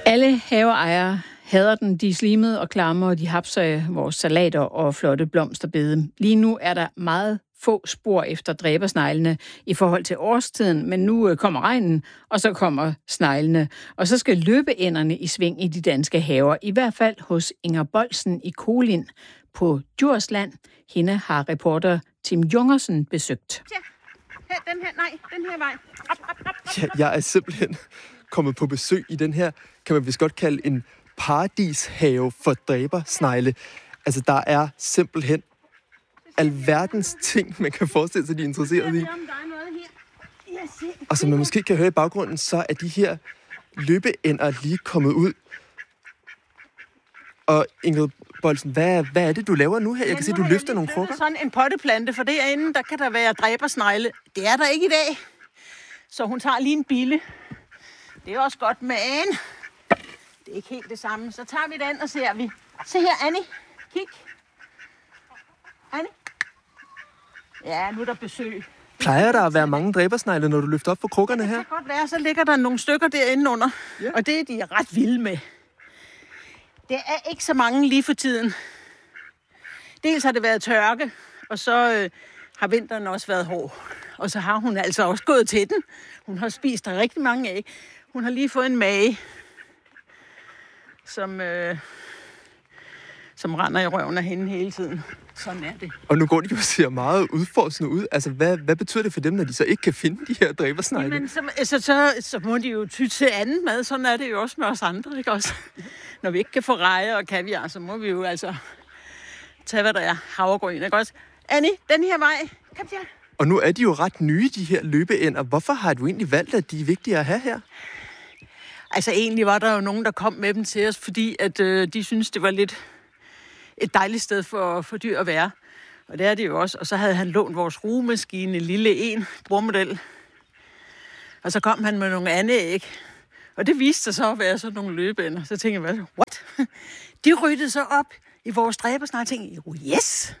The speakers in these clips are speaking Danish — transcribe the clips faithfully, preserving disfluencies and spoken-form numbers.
Alle haveejere hader den. De er slimede og klamme, og de hapser vores salater og flotte blomsterbede. Lige nu er der meget få spor efter dræbersneglene i forhold til årstiden, men nu kommer regnen, og så kommer sneglene. Og så skal løbeænderne i sving i de danske haver, i hvert fald hos Inger Boldsen i Kolind på Djursland. Hende har reporter Tim Jungersen besøgt. Ja, her, den her, nej, den her vej. Op, op, op, op. Ja, jeg er simpelthen kommet på besøg i den her, kan man vist godt kalde en paradishave for dræbersnegle. Altså, der er simpelthen alverdens ting, man kan forestille sig, de er interesseret i. Og som man måske kan høre i baggrunden, så er de her løbeænder lige kommet ud. Og Inger Boldsen, hvad, hvad er det, du laver nu her? Jeg kan se, du løfter nogle krukker. Sådan en potteplante, for derinde, der kan der være dræbersnegle. Det er der ikke i dag. Så hun tager lige en bille. Det er også godt, men det er ikke helt det samme. Så tager vi den, og ser vi. Se her, Annie. Kig. Annie. Ja, nu er der besøg. Plejer der at være mange dræbersnegle, når du løfter op for krukkerne her? Det kan godt være, så ligger der nogle stykker derinde under. Ja. Og det er de ret vilde med. Det er ikke så mange lige for tiden. Dels har det været tørke, og så øh, har vinteren også været hård. Og så har hun altså også gået til den. Hun har spist der rigtig mange æg. Hun har lige fået en mage, som, øh, som render i røven af hende hele tiden. Sådan er det. Og nu går de jo og ser meget udforskende ud. Altså, hvad, hvad betyder det for dem, når de så ikke kan finde de her dræbersnegle? Jamen, så, så, så, så må de jo ty til anden mad. Sådan er det jo også med os andre, ikke også? Når vi ikke kan få rejer og kaviar, så må vi jo altså tage, hvad der er. Havregryn, ikke også? Annie, den her vej. Kom her. Og nu er de jo ret nye, de her løbeænder. Hvorfor har du egentlig valgt, at de er vigtige at have her? Altså, egentlig var der jo nogen, der kom med dem til os, fordi at, øh, de synes det var lidt et dejligt sted for, for dyr at være. Og det er det jo også. Og så havde han lånt vores rugemaskine, en lille en, brormodel. Og så kom han med nogle andre æg. Og det viste sig så at være sådan nogle løbeænder. Så tænkte jeg, what? De ryddede så op i vores dræbersnegle. Jeg tænkte, oh, yes!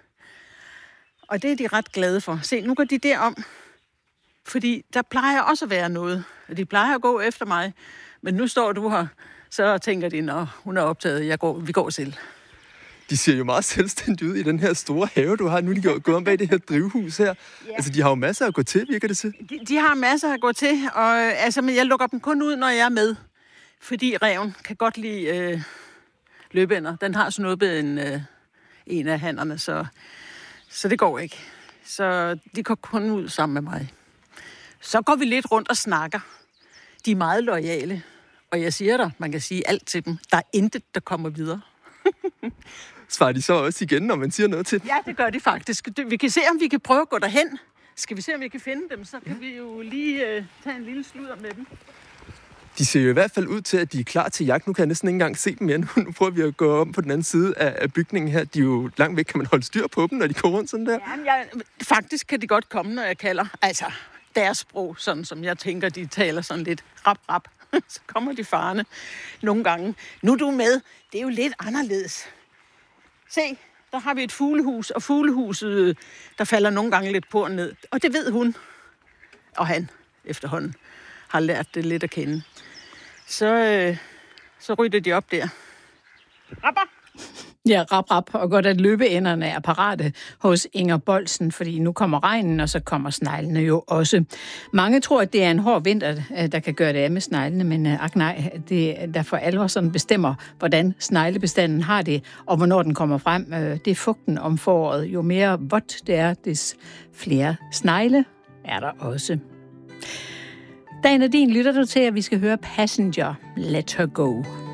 Og det er de ret glade for. Se, nu går de derom. Fordi der plejer også at være noget. Og de plejer at gå efter mig. Men nu står du her, så tænker de, nå, hun er optaget, jeg går, vi går selv. De ser jo meget selvstændige ud i den her store have, du har. Nu er de gået om bag det her drivhus her. Ja. Altså, de har jo masser at gå til, virker det til. De, de har masser at gå til, og altså, men jeg lukker dem kun ud, når jeg er med. Fordi ræven kan godt lide øh, løbeænder. Den har sådan noget med en, øh, en af hannerne, så, så det går ikke. Så de går kun ud sammen med mig. Så går vi lidt rundt og snakker. De er meget loyale. Og jeg siger dig, man kan sige alt til dem. Der er intet, der kommer videre. Svarer de så også igen, når man siger noget til dem? Ja, det gør de faktisk. Vi kan se, om vi kan prøve at gå derhen. Skal vi se, om vi kan finde dem, så kan ja. vi jo lige uh, tage en lille sludder med dem. De ser jo i hvert fald ud til, at de er klar til jagt. Nu kan jeg næsten ikke engang se dem mere. Nu prøver vi at gå om på den anden side af, af bygningen her. De er jo langt væk. Kan man holde styr på dem, når de går rundt sådan der? Ja, jeg, faktisk kan de godt komme, når jeg kalder. Altså, deres sprog, sådan som jeg tænker, de taler sådan lidt rap, rap. Så kommer de farne nogle gange. Nu er du med. Det er jo lidt anderledes. Se, der har vi et fuglehus, og fuglehuset, der falder nogle gange lidt på og ned. Og det ved hun, og han efterhånden har lært det lidt at kende. Så, øh, så rytter de op der. Rapper! Ja, rap, rap, og godt at løbeænderne er parate hos Inger Boldsen, fordi nu kommer regnen, og så kommer sneglene jo også. Mange tror, at det er en hård vinter, der kan gøre det af med sneglene, men ak nej, det der for alvor sådan bestemmer, hvordan sneglebestanden har det, og hvornår den kommer frem. Det er fugten om foråret. Jo mere vådt det er, des flere snegle er der også. Dagen er din, lytter du til, at vi skal høre Passenger, Let Her Go.